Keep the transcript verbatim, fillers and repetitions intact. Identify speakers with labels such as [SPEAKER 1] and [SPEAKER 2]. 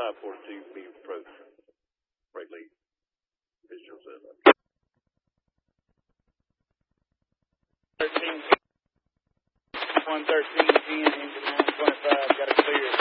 [SPEAKER 1] five forty-two be approached. Right lead. Visual setup.
[SPEAKER 2] thirteen, one thirteen, ten, engine nine twenty-five, got to clear it.